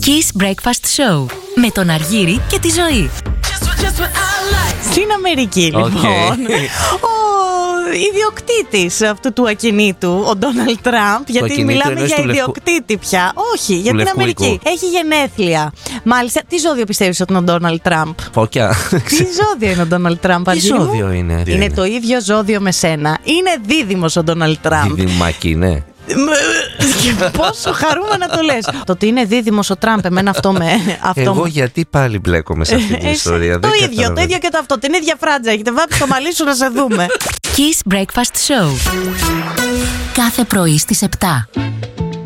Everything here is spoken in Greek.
Kiss Breakfast Show με τον Αργύρη και τη Ζωή. Στην Αμερική, λοιπόν, ο ιδιοκτήτης αυτού του ακινήτου, ο Ντόναλντ Τραμπ, γιατί μιλάμε για ιδιοκτήτη πια. Όχι, για την Αμερική. Έχει γενέθλια. Μάλιστα, τι ζώδιο πιστεύεις ότι είναι ο Ντόναλντ Τραμπ? Φώκια. Τι ζώδιο είναι ο Ντόναλντ Τραμπ? Τι ζώδιο είναι? Είναι το ίδιο ζώδιο με σένα. Είναι δίδυμος ο Ντόναλντ Τραμπ. Διδυμάκι, ναι. Πόσο χαρούμενα το λες. Το ότι είναι δίδυμος ο Τραμπ, εμένα αυτό με. Εγώ γιατί πάλι μπλέκομαι σε αυτή την ιστορία? Το ίδιο και το αυτό. Την ίδια φράτζα έχετε βάψει το μαλλί σου να σε δούμε. Kiss Breakfast Show. Κάθε πρωί στις 7.